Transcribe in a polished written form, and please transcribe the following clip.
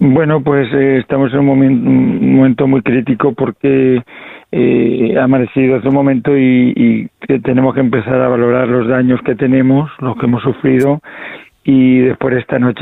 Bueno, pues estamos en un momento muy crítico porque ha amanecido hace un momento y que tenemos que empezar a valorar los daños que tenemos, los que hemos sufrido, y después esta noche